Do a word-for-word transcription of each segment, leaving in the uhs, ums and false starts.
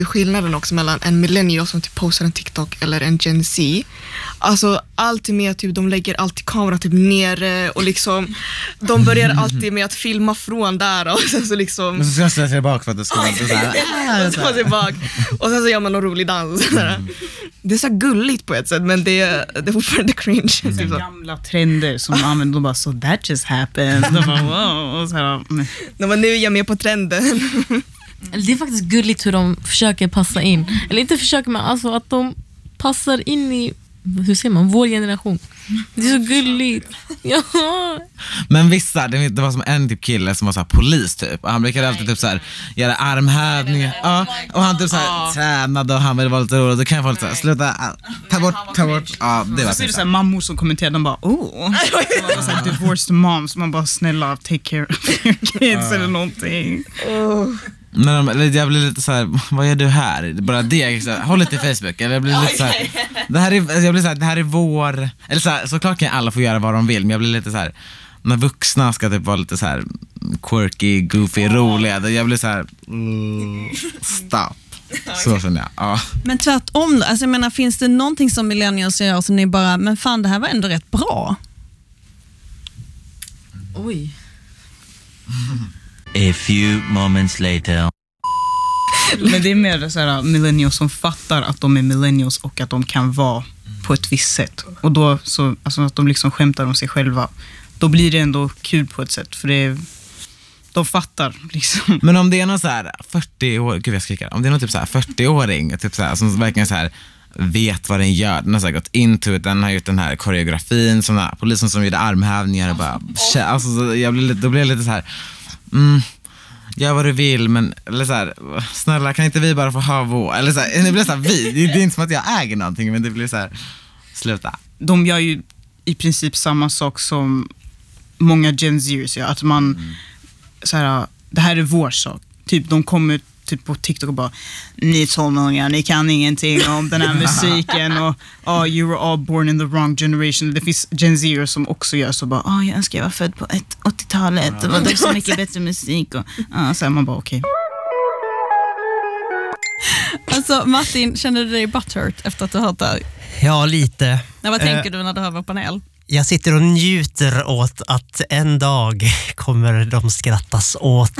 skillnaden också mellan en millennial som typ postar en TikTok eller en Gen Z. Alltså alltid med typ de lägger alltid kameran typ nere och liksom de börjar alltid med att filma från där och sen så liksom men så ska jag ställa sig bak för att det ska inte så här. och så sig bak och sen så gör man någon rolig dans mm. Det är så gulligt på ett sätt men det är det är fortfarande cringe mm. typ så. Gamla trender som använder de bara så that just happened. De bara wow och så här. De bara, nu är jag med på trenden. Det är faktiskt gulligt hur de försöker passa in. Eller inte försöker, men alltså att de passar in i, hur säger man, vår generation. Det är så gulligt. Ja. Men vissa, det, det var som en typ kille som var så här polis typ. Och han brukade alltid typ så här göra armhävningar. Ja, och han typ så här tränade och han ville vara lite rolig. Då kan jag få lite så här, sluta, ta bort, ta bort. Ja, det var så. Så är det så här mammor som kommenterar, de bara, oh. Det var så här divorced moms, man bara, snälla, take care of your kids eller någonting. Oh. Men de, jag blir lite så här, vad gör du här? Bara det, så här, håll lite i Facebook. Eller jag blir lite så här, det här är, jag blir så här, det här är vår, eller så här, såklart kan alla få göra vad de vill, men jag blir lite så här, när vuxna ska typ vara lite så här quirky, goofy, roliga, jag blir så här, mm, stop. Så känner jag, ja. Men tvärtom då, alltså jag menar, finns det någonting som millennials gör som ni bara, men fan det här var ändå rätt bra? Oj. A few moments later. Men det är mer så här millennials som fattar att de är millennials och att de kan vara på ett visst sätt. Och då så, alltså att de liksom skämtar om sig själva. Då blir det ändå kul på ett sätt, för det är, de fattar liksom. Men om det är någon så här fyrtio år, gud jag skriker. Om det är någon typ så här fyrtio-åring typ så här, som verkligen så här vet vad den gör. Den har så här gått into it, den har gjort den här koreografin, såna här polisen som gjorde armhävningar och bara, alltså så jag blir lite, då blir jag lite så här. Mm, gör vad du vill, men eller så här, snälla kan inte vi bara få ha vår, eller så här, det blir så här, vi, det är inte som att jag äger någonting, men det blir så här, sluta. De gör ju i princip samma sak som många Gen Zers gör, att man mm. så här, det här är vår sak, typ de kommer typ på TikTok och bara, ni tonåringar, ni kan ingenting om den här musiken och oh, you were all born in the wrong generation. Det finns Gen Zers som också gör så bara, oh, jag önskar jag var född på åttiotalet, det var så mycket bättre musik och ah, så här, man bara okej. Okay. Alltså Martin, känner du dig butthurt efter att du har hört det här? Ja, lite. Ja, vad tänker uh, du när du hör vår panel? Jag sitter och njuter åt att en dag kommer de skrattas åt.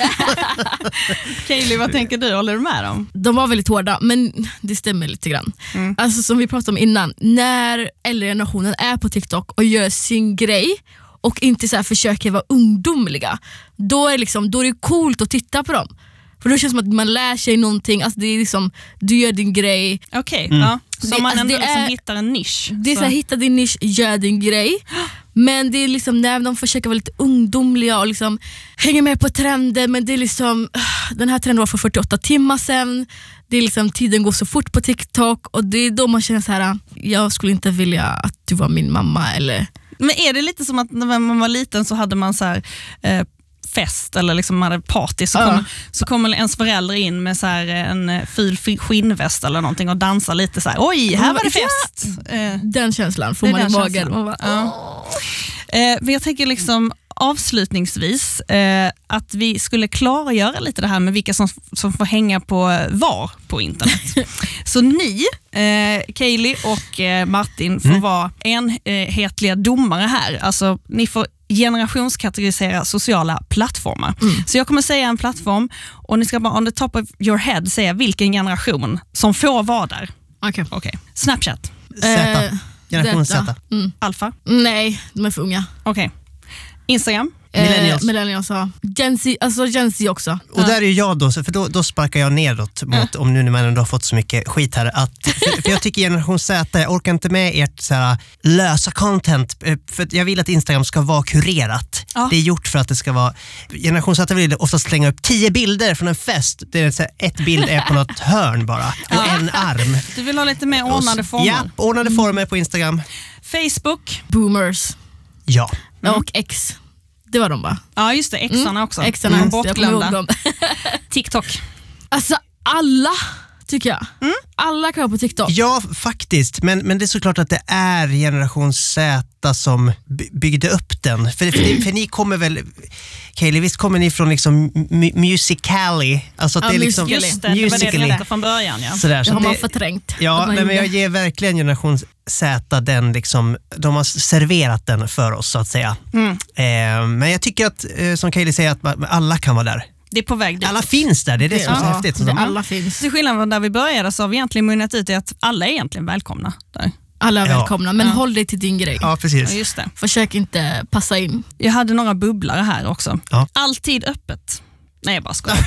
Kaylee, vad tänker du? Håller du med dem? De var väldigt hårda, men det stämmer lite grann. Mm. Alltså som vi pratade om innan, när äldre generationen är på TikTok och gör sin grej och inte så här försöker vara ungdomliga, då är, det liksom, då är det coolt att titta på dem. För då känns det som att man lär sig någonting. Alltså det är liksom, du gör din grej. Okej, okay, mm. ja. Så det, man alltså ändå det liksom är, hittar en nisch. Det är så här, hitta din nisch, gör din grej. Men det är liksom när de försöker vara lite ungdomliga och liksom hänga med på trender. Men det är liksom, den här trenden var för fyrtioåtta timmar sedan. Det är liksom, tiden går så fort på TikTok. Och det är då man känner så här, jag skulle inte vilja att du var min mamma eller... Men är det lite som att när man var liten så hade man så här... Eh, fest eller liksom man hade party så, uh. kommer, så kommer ens föräldrar in med så här en ful skinnväst eller någonting och dansar lite så här, oj, här var det fest. Ja. Den känslan får man i magen. Man bara, ja. eh, men jag tänker liksom avslutningsvis eh, att vi skulle klargöra lite det här med vilka som, som får hänga på var på internet. Så ni, eh, Kaylee och eh, Martin får mm. vara enhetliga domare här. Alltså ni får generationskategorisera sociala plattformar. Mm. Så jag kommer säga en plattform och ni ska bara on the top of your head säga vilken generation som får vara där. Okej. Okay. Okay. Snapchat. Z. Generation Z. Mm. Alfa. Nej, de är för unga. Okej. Okay. Instagram. Millennials. Eh, millennials, ja. Gen Z, alltså Gen Z också. Och där är jag då, för då, då sparkar jag nedåt mot, äh. om nu när man ändå har fått så mycket skit här. Att, för, för jag tycker generation Z, jag orkar inte med ert så här, lösa content. För jag vill att Instagram ska vara kurerat. Ja. Det är gjort för att det ska vara... Generation Z vill oftast slänga upp tio bilder från en fest. Det är så här, ett bild är på något hörn bara. Och ja. en arm. Du vill ha lite mer ordnade former. Ja, ordnade former på Instagram. Facebook. Boomers. Ja. Mm. Och X. Det var de va? Ja just det, Xarna mm. också. Xarna, mm. jag kommer ihåg dem. TikTok. Alltså alla tycker jag. Mm. Alla kan vara på TikTok. Ja, faktiskt. Men, men det är såklart att det är generation Z som by- byggde upp den. För, för, det, för ni kommer väl... Kaeli, visst kommer ni från liksom mu- Musical.ly? Alltså att Ja, det är liksom... Just det, det var det det hette från början. Ja. Sådär, Det så har man det- förträngt. Ja, att man nej, men gjorde. jag ger verkligen generation Z den liksom, de har serverat den för oss så att säga. Mm. Eh, men jag tycker att, eh, som Kaeli säger, att man- alla kan vara där. Det är på väg dit. Alla finns där, det är det som är så Ja, häftigt. Så det de, alla finns. Till skillnad från där vi började så har vi egentligen munnat ut i att alla är egentligen välkomna där. Alla är Ja. välkomna, men Ja. håll dig till din grej. ja, Ja, precis. just det. Försök inte passa in. Jag hade några bubblare här också. Ja. Alltid öppet. Nej, jag bara skojar.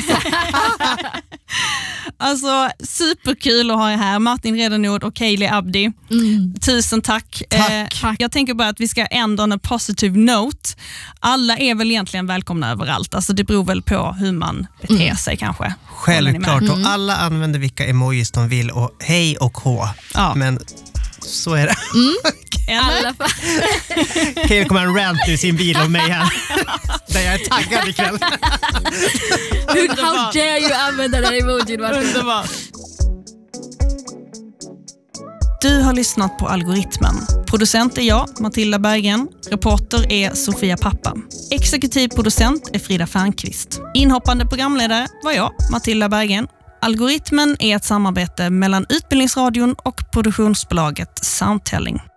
Alltså, superkul att ha er här. Martin Redenord och Kaeli Abdi. Mm. Tusen tack. Tack. Eh, jag tänker bara att vi ska ändå on a positive note. Alla är väl egentligen välkomna överallt. Alltså, det beror väl på hur man beter Mm. sig kanske. Självklart, Håller och alla använder vilka emojis de vill och hej och H. Ja. Men så är det. Eller? Alla fa- Kaeli kommer en rant nu i sin bil om mig här. Där jag är taggad ikväll. Hur, how dare you använda den emojin? Martin? Underbart. Du har lyssnat på Algoritmen. Producent är jag, Matilda Bergen. Reporter är Sofia Pappa. Exekutiv producent är Frida Fernqvist. Inhoppande programledare var jag, Matilda Bergen. Algoritmen är ett samarbete mellan Utbildningsradion och produktionsbolaget Soundtelling.